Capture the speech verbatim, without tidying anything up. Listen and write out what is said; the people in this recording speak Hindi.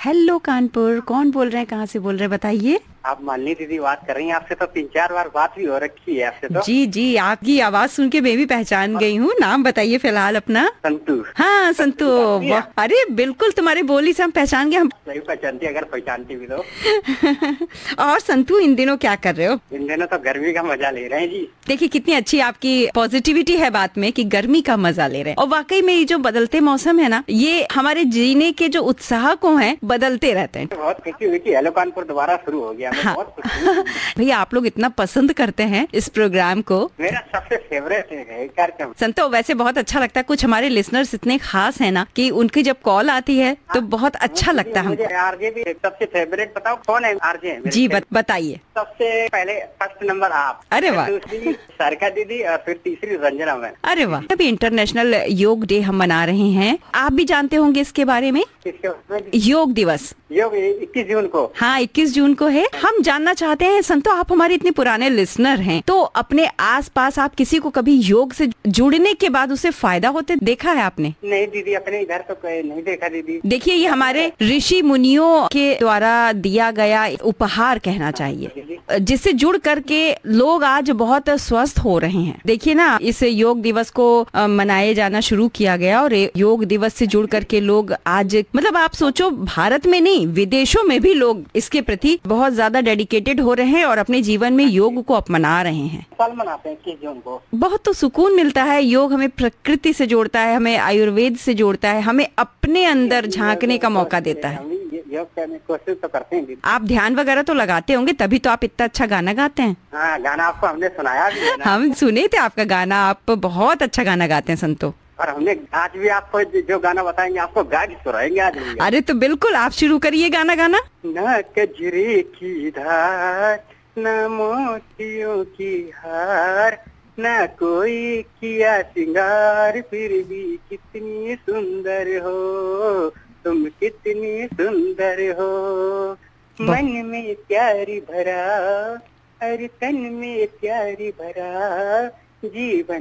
हेलो कानपुर, कौन बोल रहे हैं, कहाँ से बोल रहे हैं, बताइए। आप मालिनी दीदी बात कर रही हैं। आपसे तो तीन चार बार बात भी हो रखी है आपसे तो। जी जी, आपकी आवाज सुन के मैं भी पहचान गई हूँ। नाम बताइए फिलहाल अपना। संतू। हाँ संतू, अरे बिल्कुल तुम्हारे बोली से हम पहचान गए। हम सही पहचानती, अगर पहचानती भी तो। और संतू, इन दिनों क्या कर रहे हो? इन दिनों तो गर्मी का मजा ले रहे हैं जी। देखिए कितनी अच्छी आपकी पॉजिटिविटी है बात में कि गर्मी का मजा ले रहे हैं। और वाकई में ये जो बदलते मौसम है ना, ये हमारे जीने के जो उत्साह को है बदलते रहते हैं। बहुत खुशी हुई कि हेलो कानपुर दोबारा शुरू हो गया। हाँ। बहुत खुशी हुई। भैया आप लोग इतना पसंद करते हैं इस प्रोग्राम को। मेरा सबसे फेवरेट है कार्यक्रम। संतो, वैसे बहुत अच्छा लगता है। कुछ हमारे लिसनर्स इतने खास हैं ना कि उनकी जब कॉल आती है तो बहुत अच्छा लगता है हमको। आरजे भी सबसे फेवरेट बताओ कौन है आरजे? जी बताइए। सबसे पहले फर्स्ट नंबर आप। अरे वाह। दूसरी सारिका दीदी और फिर तीसरी रंजना मैम। अरे वाह। अभी इंटरनेशनल योग डे हम मना रहे हैं, आप भी जानते होंगे इसके बारे में। योग दिवस योग इक्कीस जून को। हाँ इक्कीस जून को है। हम जानना चाहते हैं संतो, आप हमारे इतने पुराने लिसनर हैं, तो अपने आसपास आप किसी को कभी योग से जुड़ने के बाद उसे फायदा होते देखा है आपने? नहीं दीदी, अपने इधर तो नहीं देखा दीदी। देखिए ये हमारे ऋषि मुनियों के द्वारा दिया गया उपहार कहना चाहिए, जिससे जुड़ करके लोग आज बहुत स्वस्थ हो रहे हैं। देखिए ना, इस योग दिवस को मनाए जाना शुरू किया गया और योग दिवस से जुड़ करके लोग आज, मतलब आप सोचो, भारत में नहीं विदेशों में भी लोग इसके प्रति बहुत ज्यादा डेडिकेटेड हो रहे हैं और अपने जीवन में योग को अपना रहे हैं। साल मनाते हैं इक्कीस जून को। बहुत तो सुकून मिलता है। योग हमें प्रकृति से जोड़ता है, हमें आयुर्वेद से जोड़ता है, हमें अपने अंदर झांकने का मौका देता है। योग करने की कोशिश तो करते हैं। आप ध्यान वगैरह तो लगाते होंगे, तभी तो आप इतना अच्छा गाना गाते हैं। हाँ, गाना आपको हमने सुनाया भी है ना। हम सुने थे आपका गाना, आप बहुत अच्छा गाना गाते हैं संतो। और हमने आज भी आपको जो गाना बताएंगे आपको गा के सुनाएंगे आज। अरे तो बिल्कुल, आप शुरू करिए गाना गाना। न कजरे की धार, न मोतियों की हार, न कोई किया सिंगार, फिर भी कितनी सुंदर हो तुम, कितनी सुंदर हो। मन में प्यारी भरा, हर तन में प्यारी भरा, जीवन